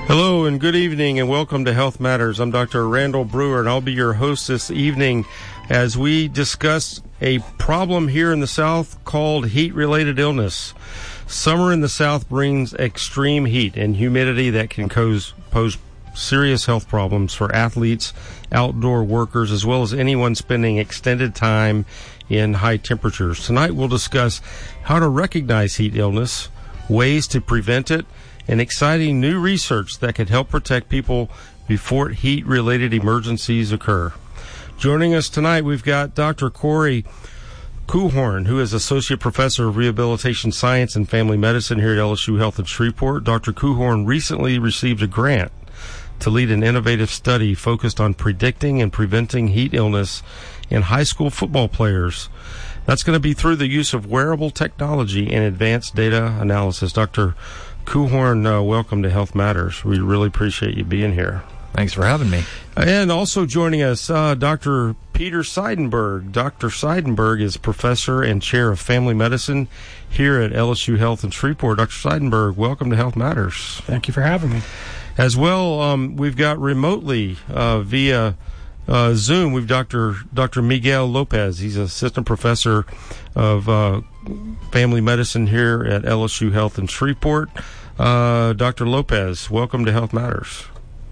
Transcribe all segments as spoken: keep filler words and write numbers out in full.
Hello and good evening and welcome to Health Matters. I'm Doctor Randall Brewer and I'll be your host this evening as we discuss a problem here in the South called heat-related illness. Summer in the South brings extreme heat and humidity that can cause, pose serious health problems for athletes, outdoor workers, as well as anyone spending extended time in high temperatures. Tonight we'll discuss how to recognize heat illness, ways to prevent it, and exciting new research that could help protect people before heat-related emergencies occur. Joining us tonight, we've got Doctor Corey Kuhorn, who is Associate Professor of Rehabilitation Science and Family Medicine here at L S U Health in Shreveport. Doctor Kuhorn recently received a grant to lead an innovative study focused on predicting and preventing heat illness in high school football players. That's going to be through the use of wearable technology and advanced data analysis. Doctor Kuhorn, uh, welcome to Health Matters. We really appreciate you being here. Thanks for having me. And also joining us, uh, Doctor Peter Seidenberg. Doctor Seidenberg is Professor and Chair of Family Medicine here at L S U Health in Shreveport. Doctor Seidenberg, welcome to Health Matters. Thank you for having me. As well, um, we've got remotely uh, via uh, Zoom, we've Doctor Doctor Miguel Lopez. He's Assistant Professor of uh, Family Medicine here at L S U Health in Shreveport. Uh, Doctor Lopez, welcome to Health Matters.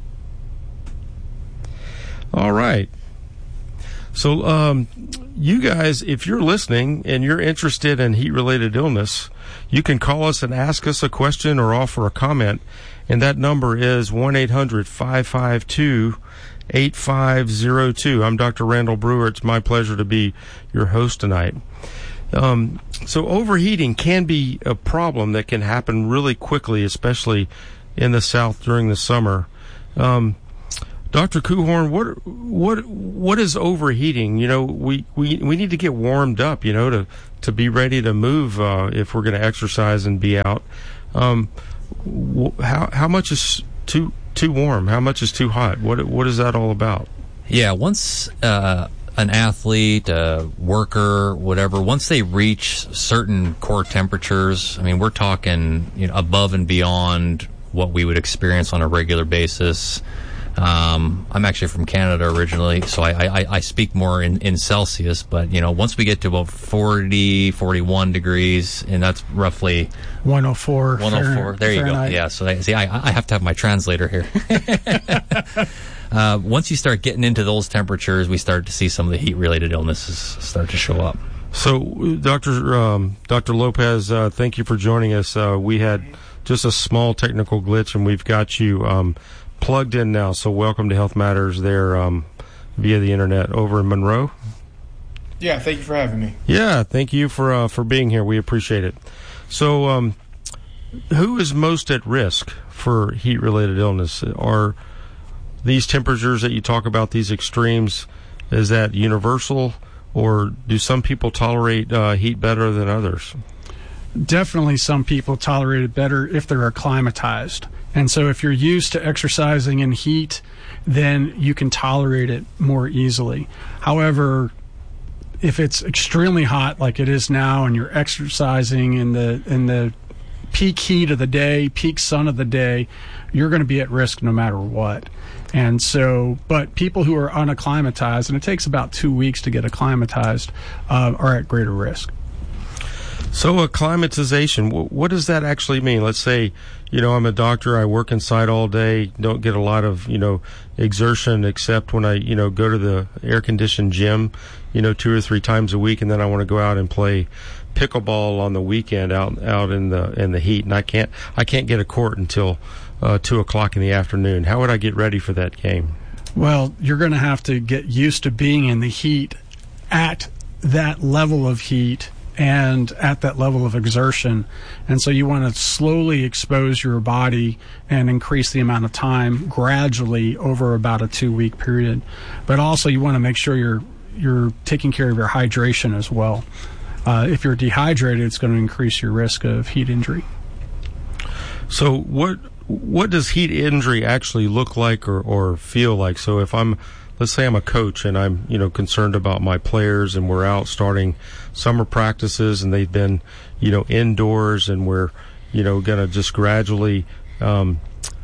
All right. So, um, you guys, if you're listening and you're interested in heat-related illness, you can call us and ask us a question or offer a comment, and that number is one eight hundred five five two eight five zero two. I'm Doctor Randall Brewer. It's my pleasure to be your host tonight. Um, so overheating can be a problem that can happen really quickly, especially in the South during the summer. Um, Doctor Kuhorn, what what what is overheating? You know, we, we, we need to get warmed up, you know, to, to be ready to move uh, if we're going to exercise and be out. Um, wh- how how much is too too warm? How much is too hot? What what is that all about? Yeah, once uh, an athlete, a worker, whatever, once they reach certain core temperatures, I mean, we're talking, you know, above and beyond what we would experience on a regular basis. Um, I'm actually from Canada originally, so I, I, I speak more in, in Celsius, but, you know, once we get to about forty, forty-one degrees, and that's roughly one oh four. one oh four. There you go. Yeah, so I, see, I, I have to have my translator here. uh, once you start getting into those temperatures, we start to see some of the heat-related illnesses start to show up. So, Doctor Um, Doctor Lopez, uh, thank you for joining us. Uh, we had just a small technical glitch, and we've got you um, plugged in now, so welcome to Health Matters there um, via the internet over in Monroe. Yeah, thank you for having me. Yeah, thank you for uh, for being here. We appreciate it. So, um, who is most at risk for heat-related illness? Are these temperatures that you talk about, these extremes, is that universal, or do some people tolerate uh, heat better than others? Definitely some people tolerate it better if they're acclimatized. And so if you're used to exercising in heat, then you can tolerate it more easily. However, if it's extremely hot like it is now and you're exercising in the in the peak heat of the day, peak sun of the day, you're going to be at risk no matter what. And so, but people who are unacclimatized, and it takes about two weeks to get acclimatized, uh, are at greater risk. So acclimatization, what does that actually mean? Let's say, you know, I'm a doctor, I work inside all day, don't get a lot of, you know, exertion except when I, you know, go to the air-conditioned gym, you know, two or three times a week, and then I want to go out and play pickleball on the weekend out out in the in the heat, and I can't I can't get a court until uh, two o'clock in the afternoon. How would I get ready for that game? Well, you're going to have to get used to being in the heat at that level of heat and at that level of exertion. And so you want to slowly expose your body and increase the amount of time gradually over about a two-week period. But also you want to make sure you're you're taking care of your hydration as well. Uh, if you're dehydrated, it's going to increase your risk of heat injury. So what what does heat injury actually look like or, or feel like? So if I'm, let's say I'm a coach and I'm, you know, concerned about my players and we're out starting summer practices and they've been, you know, indoors and we're, you know, going to just gradually um,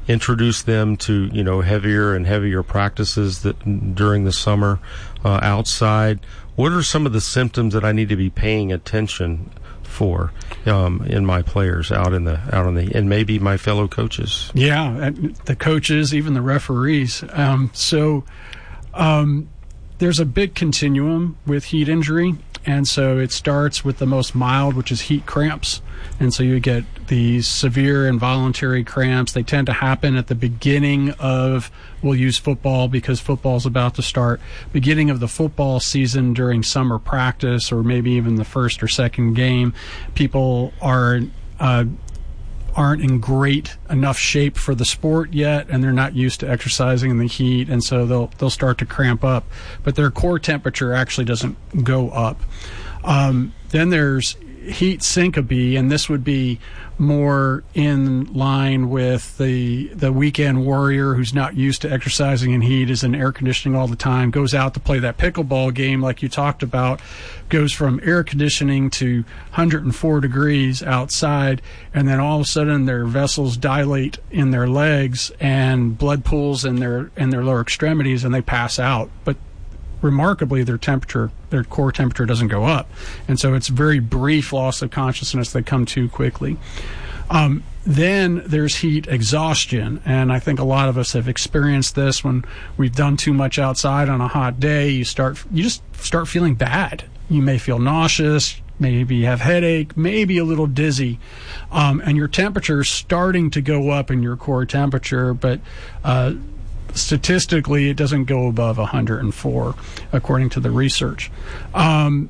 introduce them to, you know, heavier and heavier practices that during the summer uh, outside. What are some of the symptoms that I need to be paying attention for um, in my players out in the out on the and maybe my fellow coaches? Yeah, the coaches, even the referees. Um, so um, there's a big continuum with heat injury, and so it starts with the most mild, which is heat cramps. And so you get these severe involuntary cramps. They tend to happen at the beginning of, we'll use football because football's about to start, beginning of the football season during summer practice, or maybe even the first or second game. People are uh, aren't in great enough shape for the sport yet, and they're not used to exercising in the heat, and so they'll they'll start to cramp up. But their core temperature actually doesn't go up. Um, then there's heat syncope, and this would be more in line with the the weekend warrior who's not used to exercising in heat, is in air conditioning all the time, goes out to play that pickleball game like you talked about, goes from air conditioning to one hundred four degrees outside, and then all of a sudden their vessels dilate in their legs and blood pools in their in their lower extremities, and they pass out. But remarkably, their temperature, their core temperature doesn't go up. And so it's very brief loss of consciousness that come too quickly. Um, then there's heat exhaustion. And I think a lot of us have experienced this when we've done too much outside on a hot day. You start, you just start feeling bad. You may feel nauseous, maybe have headache, maybe a little dizzy. Um, and your temperature is starting to go up in your core temperature, but, uh, statistically, it doesn't go above one hundred four, according to the research. Um,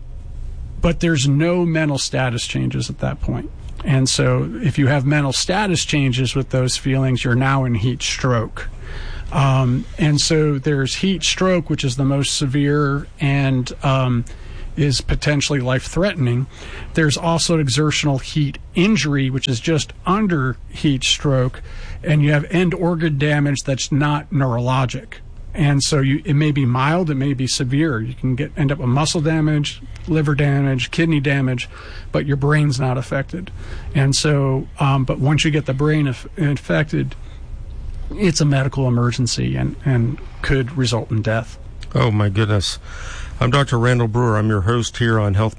but there's no mental status changes at that point. And so if you have mental status changes with those feelings, you're now in heat stroke. Um, and so there's heat stroke, which is the most severe and um, is potentially life-threatening. There's also exertional heat injury, which is just under heat stroke, and you have end organ damage that's not neurologic. And so you, it may be mild, it may be severe. You can get end up with muscle damage, liver damage, kidney damage, but your brain's not affected. And so, um, but once you get the brain af- infected, it's a medical emergency and, and could result in death. Oh, my goodness. I'm Doctor Randall Brewer. I'm your host here on Health